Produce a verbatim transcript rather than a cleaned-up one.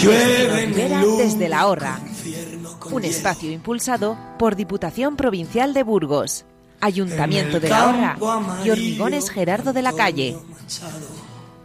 Rivera desde la Horra. Un espacio impulsado por Diputación Provincial de Burgos, Ayuntamiento de la Horra y Hormigones Gerardo de la Calle.